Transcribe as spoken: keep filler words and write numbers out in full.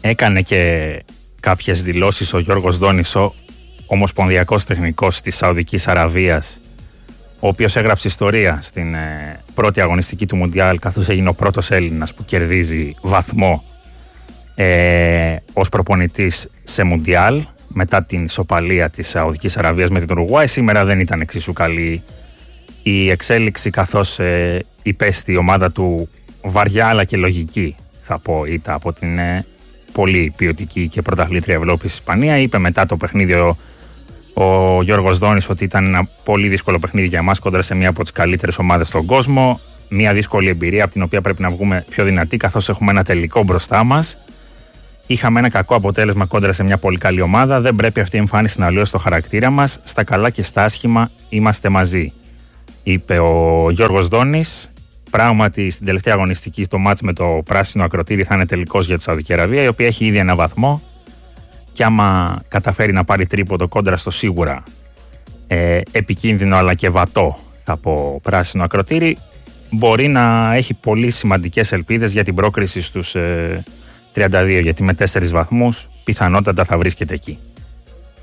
έκανε και κάποιες δηλώσεις ο Γιώργος Δόνης, ο ομοσπονδιακός τεχνικός της Σαουδικής Αραβίας, ο οποίος έγραψε ιστορία στην ε, πρώτη αγωνιστική του Μουντιάλ, καθώς έγινε ο πρώτος Έλληνας που κερδίζει βαθμό ε, ως προπονητής σε Μουντιάλ μετά την ισοπαλία της Σαουδικής Αραβίας με την Ουρουγουάη. Σήμερα δεν ήταν εξίσου καλή η εξέλιξη, καθώς ε, υπέστη η ομάδα του βαριά αλλά και λογική, θα πω, ήττα από την ε, πολύ ποιοτική και πρωταθλήτρια Ευρώπης Ισπανία. Είπε μετά το παιχνίδι ο, ο Γιώργος Δόνης ότι ήταν ένα πολύ δύσκολο παιχνίδι για εμάς κόντρα σε μία από τις καλύτερες ομάδες στον κόσμο. Μία δύσκολη εμπειρία από την οποία πρέπει να βγούμε πιο δυνατοί, καθώς έχουμε ένα τελικό μπροστά μας. Είχαμε ένα κακό αποτέλεσμα κόντρα σε μια πολύ καλή ομάδα. Δεν πρέπει αυτή η εμφάνιση να αλλοιώσει το χαρακτήρα μας. Στα καλά και στα άσχημα είμαστε μαζί, είπε ο Γιώργος Δόνης. Πράγματι, στην τελευταία αγωνιστική, στο μάτς με το πράσινο ακροτήρι, θα είναι τελικός για τη Σαουδική Αραβία, η οποία έχει ήδη ένα βαθμό. Και άμα καταφέρει να πάρει τρίποντο κόντρα στο σίγουρα ε, επικίνδυνο αλλά και βατό, θα πω, πράσινο ακροτήρι, μπορεί να έχει πολύ σημαντικές ελπίδες για την πρόκριση στους ε, τριάντα δύο, γιατί με τέσσερις βαθμούς πιθανότατα θα βρίσκεται εκεί.